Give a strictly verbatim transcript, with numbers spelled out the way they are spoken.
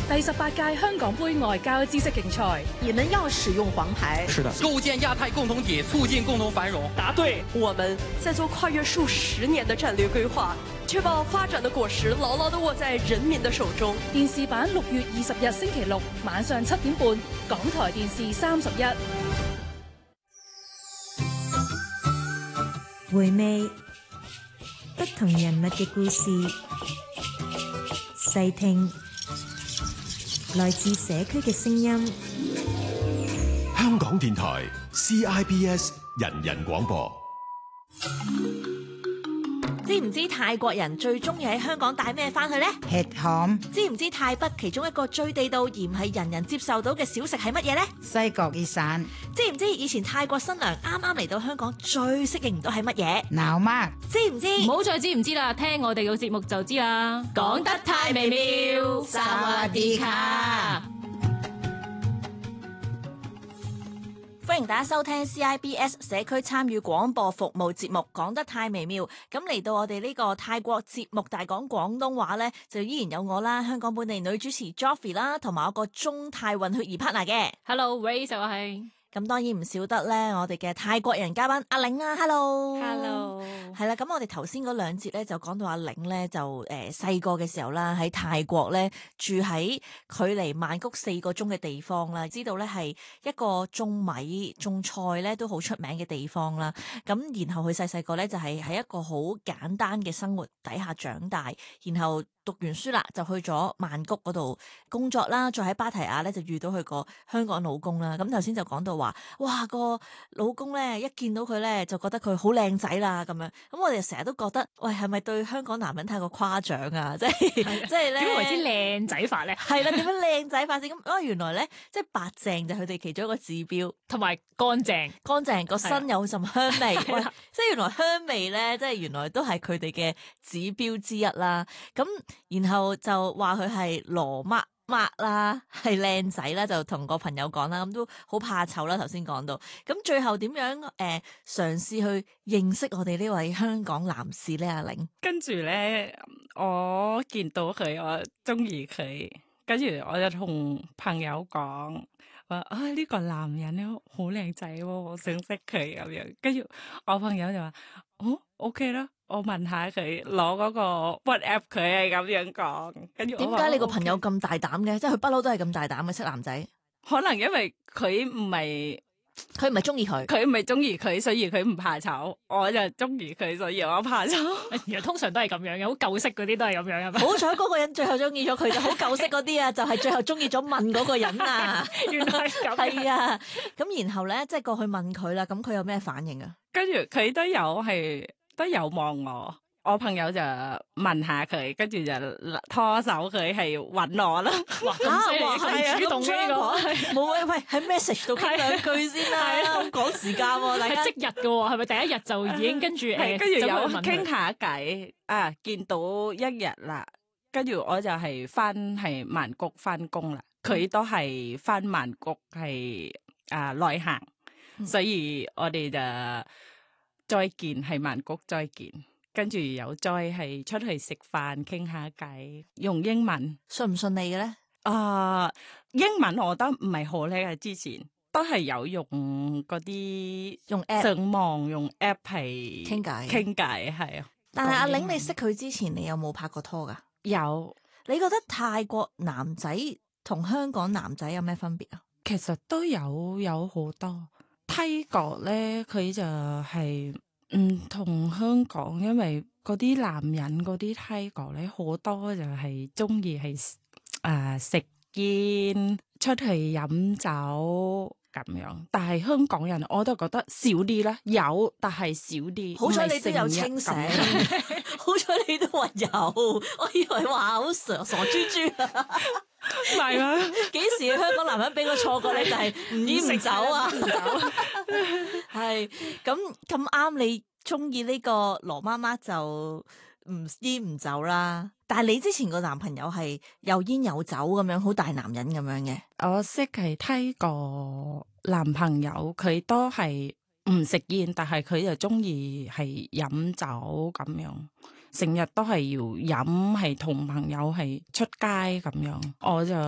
第十八屆香港杯外交知識競賽， 你們要使用黃牌。 是的， 構建亞太共同體，促進共同繁榮。 答對， 我們在做跨越數十年的戰略規劃，確保發展的果實牢牢地握在人民的手中。 電視版六月二十日星期六晚上七點半，港台電視三十一。 回味不同人物嘅故事，細聽來自社區嘅聲音。 香港電台 C I B S 人人廣播。 知唔知泰國人最中意喺香港帶咩翻去呢？ 吃鹹。 知唔知泰北其中一個最地道而唔係人人接受到嘅小食係乜嘢呢？ 西角熱散。 知唔知以前泰國新娘啱啱嚟到香港最適應唔到係乜嘢？ 鬧媽。 知唔知？ 唔好再知唔知啦，聽我哋嘅節目就知啦。 講得太美妙，薩瓦迪卡。歡迎大家收聽 C I B S 社區參與廣播服務節目，講得太微妙。咁嚟到我哋呢個泰國節目大講廣東話呢，就依然有我啦，香港本地女主持 Joffy 啦，同埋我個中泰混血兒 partner 嘅。 Hello，Ray 就係。 咁當然唔少得咧，我哋嘅泰國人嘉賓阿玲啊 ，Hello，Hello， 係啦。咁我哋頭先嗰兩節咧就講到阿玲咧就誒細個嘅時候啦，喺泰國咧住喺距離曼谷四個鐘嘅地方啦，知道咧係一個種米種菜咧都好出名嘅地方啦。咁然後佢細細個咧就係喺一個好簡單嘅生活底下長大，然後讀完書啦就去咗曼谷嗰度工作啦，再喺芭提雅咧就遇到佢個香港老公啦。咁頭先就講到話，哇個老公咧一見到佢咧就覺得佢好靚仔啦咁樣。咁我哋成日都覺得，喂係咪對香港男人太過誇張啊？即係即係咧點為之靚仔法咧？ 係啦，點樣靚仔法先？咁啊原來咧即係白淨就係佢哋其中一個指標， 同埋乾淨， 乾淨個身有陣香味。喂，即係原來香味咧，即係原來都係佢哋嘅指標之一啦。咁然後就話佢係羅麥麥啦，係靚仔啦，就同個朋友講啦，咁都好怕醜啦。頭先講到，咁最後點樣誒嘗試去認識我哋呢位香港男士咧？阿玲， 跟住咧，我見到佢，我中意佢，跟住我就同朋友講話啊，呢個男人咧好靚仔喎，我想識佢咁樣。跟住我朋友就話哦 OK 啦。我問下佢攞嗰個 WhatsApp 佢係咁樣講，跟住點解你個朋友咁大膽嘅？即係佢不嬲都係咁大膽嘅識男仔。 可能因為佢唔係佢唔係中意佢， 佢唔係中意佢，所以佢唔怕醜。我就中意佢，所以我怕醜。 原來通常都係咁樣嘅，好舊式嗰啲都係咁樣嘅。 好彩嗰個人最後中意咗佢，就好舊式嗰啲啊，就係最後中意咗問嗰個人啊。 原來係咁。 係啊，咁然後咧，即係過去問佢啦，咁佢有咩反應啊？ 跟住佢都有係。都有望我，我朋友就問下佢，跟住就拖手佢係揾我啦。 哇，咁犀利，係主動呢個， 冇喂喂喺 message 度傾兩句先啦，講時間喎，大家係即日嘅喎，係咪第一日就已經跟住誒？ 跟住有傾下偈啊，見到一日啦，跟住我就係翻係曼谷翻工啦，佢都係翻曼谷係啊內行，所以我哋就。再見係曼谷再見，跟住又再係出去食飯傾下偈，用英文順唔順利嘅咧？ 啊、呃，英文我覺得唔係好叻嘅，之前都係有用嗰啲用 app 上網用 app 係傾偈傾偈係啊。 但係阿玲，你識佢之前，你有冇拍過拖噶？ 有。 你覺得泰國男仔同香港男仔有咩分別啊？ 其實都有有好多。泰國咧，佢就係唔同香港，因為嗰啲男人嗰啲泰國咧，好多就係中意係誒食煙、出去飲酒咁樣。但係香港人我都覺得少啲啦，有但係少啲。 好彩你都有清醒，好彩你都話有，我以為話好傻傻豬豬啊！ 唔係啊！ 幾時香港男人俾個錯覺你就係唔煙唔酒啊？唔酒係咁咁啱你中意呢個羅媽媽就唔煙唔酒啦。但係你之前個男朋友係有煙有酒咁樣，好大男人咁樣嘅。 我識係睇個男朋友，佢都係唔食煙，但係佢就中意係飲酒咁樣。成日都係要飲，係同朋友係出街咁樣，我就